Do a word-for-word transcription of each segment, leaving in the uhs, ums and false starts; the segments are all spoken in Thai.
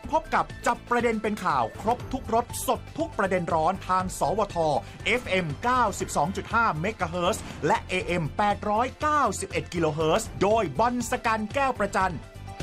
พบกับจับประเด็นเป็นข่าวครบทุกรสสดทุกประเด็นร้อนทางสวท เอฟ เอ็ม เก้าสิบสองจุดห้า เมกะเฮิรตซ์และ เอ เอ็ม แปดร้อยเก้าสิบเอ็ด กิโลเฮิรตซ์โดยบอลสกันแก้วประจัน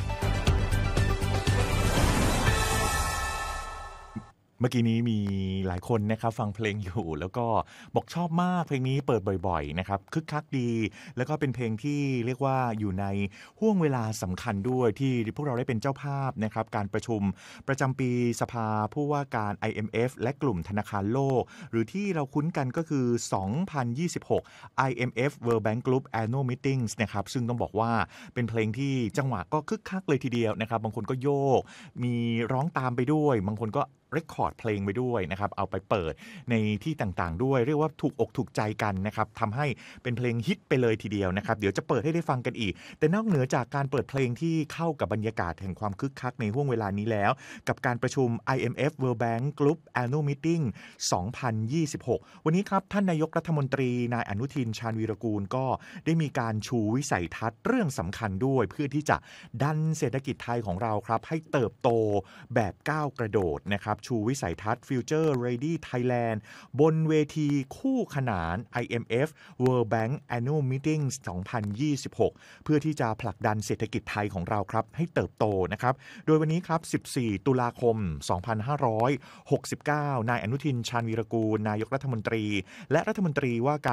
เมื่อกี้นี้มีหลายคนนะครับฟังเพลงอยู่แล้วก็บอกชอบมากเพลงนี้เปิดบ่อยๆนะครับคึกคักดีแล้วก็เป็นเพลงที่เรียกว่าอยู่ในห่วงเวลาสำคัญด้วยที่พวกเราได้เป็นเจ้าภาพนะครับการประชุมประจำปีสภาผู้ว่าการ ไอ เอ็ม เอฟ และกลุ่มธนาคารโลกหรือที่เราคุ้นกันก็คือ สองพันยี่สิบหก ไอ เอ็ม เอฟ World Bank Group Annual Meetings นะครับซึ่งต้องบอกว่าเป็นเพลงที่จังหวะก็คึกคักเลยทีเดียวนะครับบางคนก็โยกมีร้องตามไปด้วยบางคนก็เรคคอร์ดเพลงไปด้วยนะครับเอาไปเปิดในที่ต่างๆด้วยเรียกว่าถูกอกถูกใจกันนะครับทำให้เป็นเพลงฮิตไปเลยทีเดียวนะครับเดี๋ยวจะเปิดให้ได้ฟังกันอีกแต่นอกเหนือจากการเปิดเพลงที่เข้ากับบรรยากาศแห่งความคึกคักในห่วงเวลานี้แล้วกับการประชุม ไอ เอ็ม เอฟ World Bank Group Annual Meeting สองพันยี่สิบหกวันนี้ครับท่านนายกรัฐมนตรีนายอนุทินชาญวีรกูลก็ได้มีการชูวิสัยทัศน์เรื่องสำคัญด้วยเพื่อที่จะดันเศรษฐกิจไทยของเราครับให้เติบโตแบบก้าวกระโดดนะครับชูวิสัยทัศน์ Future Ready Thailand บนเวทีคู่ขนาน ไอ เอ็ม เอฟ World Bank Annual Meeting สองพันยี่สิบหกเพื่อที่จะผลักดันเศรษฐกิจไทยของเราครับให้เติบโตนะครับโดยวันนี้ครับสิบสี่ตุลาคมสองพันห้าร้อยหกสิบเก้านายอนุทินชาญวีรกูลนายกรัฐมนตรีและรัฐมนตรีว่าการ